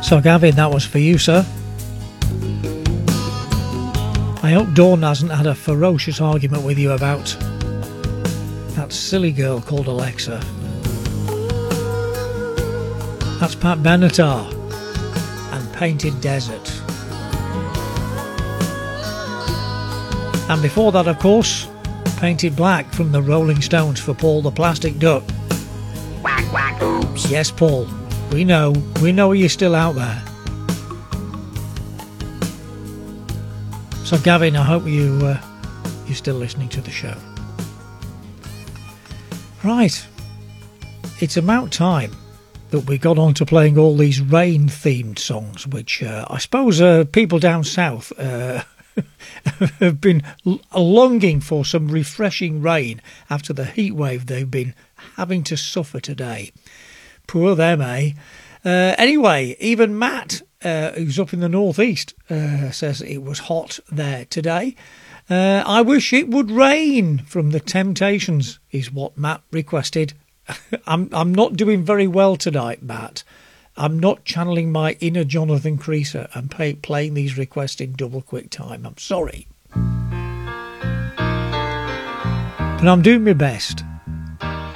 So Gavin, that was for you, sir. I hope Dawn hasn't had a ferocious argument with you about that silly girl called Alexa. That's Pat Benatar and Painted Desert. And before that, of course, Painted Black from the Rolling Stones for Paul the Plastic Duck. Quack, quack, oops. Yes, Paul, we know you're still out there. So Gavin, I hope you're still listening to the show. Right, it's about time that we got on to playing all these rain-themed songs, which I suppose people down south have been longing for some refreshing rain after the heat wave they've been having to suffer today. Poor them, eh? Anyway, even Matt, who's up in the northeast, says it was hot there today. I wish it would rain from the Temptations, is what Matt requested. I'm not doing very well tonight, Matt. I'm not channeling my inner Jonathan Creaser and playing these requests in double quick time. I'm sorry. But I'm doing my best.